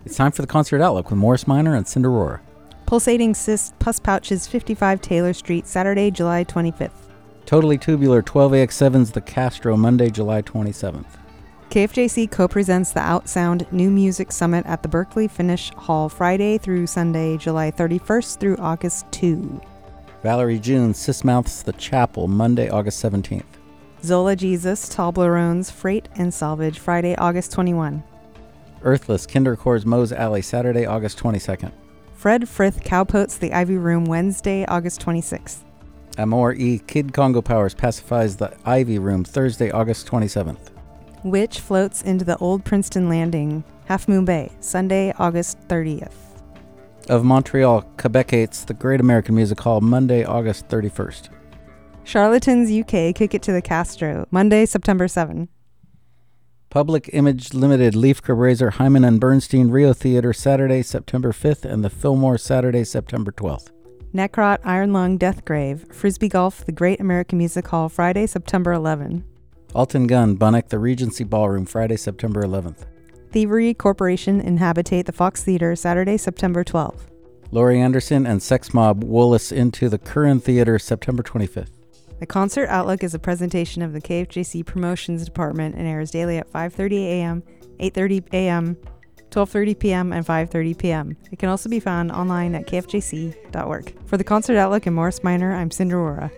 It's time for the Concert Outlook with Morris Minor and Cinderora. Pulsating Cyst Pus Pouches, 55 Taylor Street, Saturday, July 25th. Totally Tubular 12AX7's The Castro, Monday, July 27th. KFJC co-presents the Outsound New Music Summit at the Berkeley Finnish Hall, Friday through Sunday, July 31st through August 2. Valerie June, Sismouth's The Chapel, Monday, August 17th. Zola Jesus, Toblerones, Freight and Salvage, Friday, August 21. Earthless, Kinderchor's Moe's Alley, Saturday, August 22nd. Fred Frith, Cowpoats, The Ivy Room, Wednesday, August 26th. Amor E. Kid Congo Powers pacifies The Ivy Room, Thursday, August 27th. Witch floats into the Old Princeton Landing, Half Moon Bay, Sunday, August 30th. Of Montreal, Quebecates, The Great American Music Hall, Monday, August 31st. Charlatans UK, Kick It to the Castro, Monday, September 7. Public Image Limited, Leaf Cabraser, Hyman and Bernstein, Rio Theater, Saturday, September 5th, and the Fillmore, Saturday, September 12th. Necrot, Iron Lung, Deathgrave, Frisbee Golf, The Great American Music Hall, Friday, September 11. Alton Gunn, Bunnock, The Regency Ballroom, Friday, September 11th. Thievery Corporation, Inhabitate, The Fox Theater, Saturday, September 12th. Laurie Anderson and Sex Mob, Woollis into the Curran Theater, September 25th. The Concert Outlook is a presentation of the KFJC Promotions Department and airs daily at 5:30 a.m., 8:30 a.m., 12:30 p.m., and 5:30 p.m. It can also be found online at kfjc.org. For the Concert Outlook and Morris Minor, I'm Cinderora.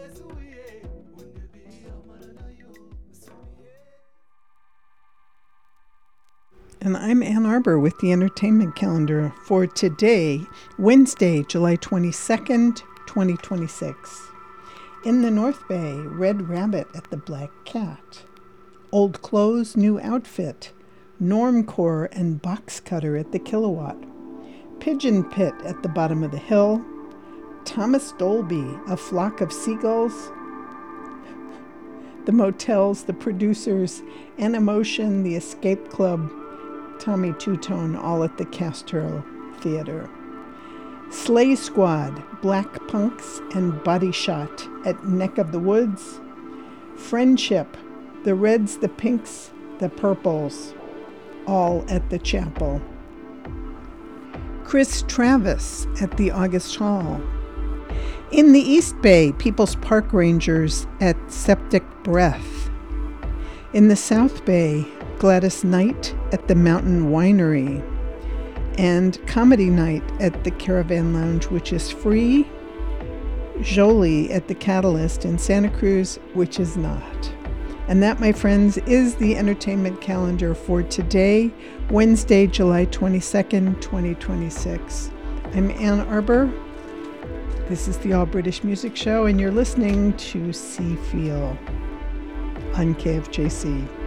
And I'm Ann Arbor with the entertainment calendar for today, Wednesday, July 22nd, 2026. In the North Bay, Red Rabbit at the Black Cat. Old Clothes, New Outfit. Normcore and Box Cutter at the Kilowatt. Pigeon Pit at the Bottom of the Hill. Thomas Dolby, A Flock of Seagulls. The Motels, The Producers, Animotion, The Escape Club, Tommy Two-Tone, all at the Castro Theater. Slay Squad, Black Punks and Body Shot at Neck of the Woods. Friendship, The Reds, The Pinks, The Purples, all at the Chapel. Chris Travis at the August Hall. In the East Bay, People's Park Rangers at Septic Breath. In the South Bay, Gladys Knight at the Mountain Winery. And Comedy Night at the Caravan Lounge, which is free. Jolie at the Catalyst in Santa Cruz, which is not. And that, my friends, is the entertainment calendar for today, Wednesday, July 22nd, 2026. I'm Ann Arbor. This is the All British Music Show, and you're listening to See Feel on KFJC.